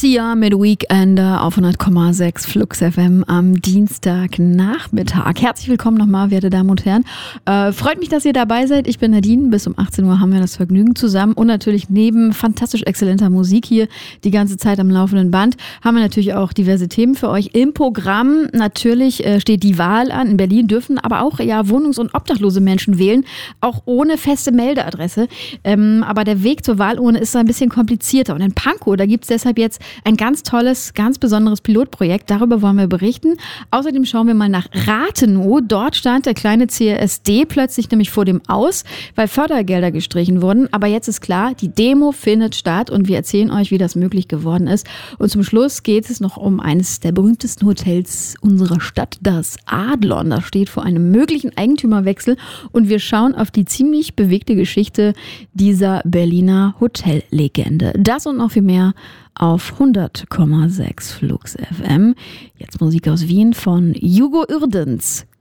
Sia mit Weekender auf 100,6 Flux FM am Dienstagnachmittag. Herzlich willkommen nochmal, werte Damen und Herren. Freut mich, dass ihr dabei seid. Ich bin Nadine. Bis um 18 Uhr haben wir das Vergnügen zusammen. Und natürlich neben fantastisch exzellenter Musik hier die ganze Zeit am laufenden Band haben wir natürlich auch diverse Themen für euch im Programm. Natürlich steht die Wahl an. In Berlin dürfen aber auch wohnungs- und obdachlose Menschen wählen, auch ohne feste Meldeadresse. Aber der Weg zur Wahlurne ist ein bisschen komplizierter. Und in Pankow, da gibt es deshalb jetzt ein ganz tolles, ganz besonderes Pilotprojekt. Darüber wollen wir berichten. Außerdem schauen wir mal nach Rathenow. Dort stand der kleine CSD plötzlich nämlich vor dem Aus, weil Fördergelder gestrichen wurden. Aber jetzt ist klar, die Demo findet statt und wir erzählen euch, wie das möglich geworden ist. Und zum Schluss geht es noch um eines der berühmtesten Hotels unserer Stadt, das Adlon. Das steht vor einem möglichen Eigentümerwechsel und wir schauen auf die ziemlich bewegte Geschichte dieser Berliner Hotellegende. Das und noch viel mehr auf 100,6 Flux FM. Jetzt Musik aus Wien von Hugo Uerdens.